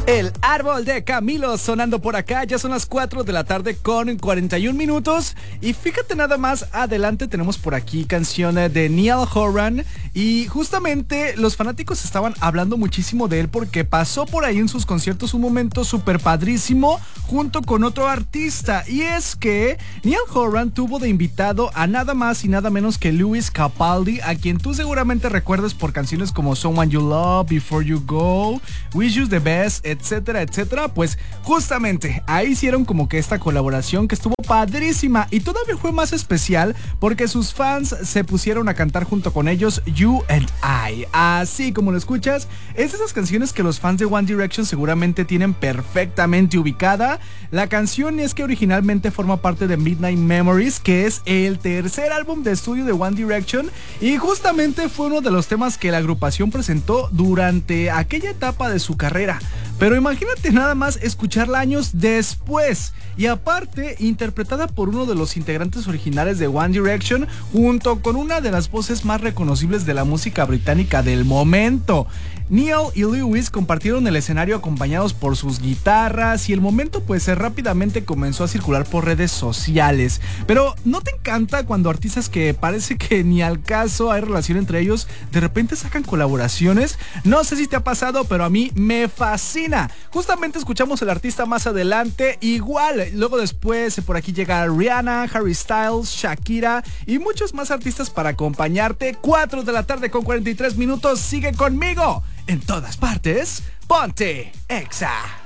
El árbol de Camilo sonando por acá. Ya son las 4 de la tarde con 41 minutos. Y fíjate nada más, adelante tenemos por aquí canciones de Niall Horan. Y justamente los fanáticos estaban hablando muchísimo de él porque pasó por ahí en sus conciertos un momento súper padrísimo junto con otro artista. Y es que Niall Horan tuvo de invitado a nada más y nada menos que Lewis Capaldi, a quien tú seguramente recuerdas por canciones como Someone You Love, Before You Go, Wish You the Best, etcétera, etcétera. Pues justamente ahí hicieron como que esta colaboración que estuvo padrísima y todavía fue más especial porque sus fans se pusieron a cantar junto con ellos You and I. Así como lo escuchas, es de esas canciones que los fans de One Direction seguramente tienen perfectamente ubicada. La canción es que originalmente forma parte de Midnight Memories, que es el tercer álbum de estudio de One Direction y justamente fue uno de los temas que la agrupación presentó durante aquella etapa de su carrera. Pero imagínate nada más escucharla años después y aparte interpretada por uno de los integrantes originales de One Direction junto con una de las voces más reconocibles de la música británica del momento. Niall y Lewis compartieron el escenario acompañados por sus guitarras y el momento pues rápidamente comenzó a circular por redes sociales. Pero ¿no te encanta cuando artistas que parece que ni al caso hay relación entre ellos de repente sacan colaboraciones? No sé si te ha pasado, pero a mí me fascina. Justamente escuchamos el artista más adelante, igual luego después por aquí llega Rihanna, Harry Styles, Shakira y muchos más artistas para acompañarte. 4 de la tarde con 43 minutos, sigue conmigo. En todas partes, ponte Exa.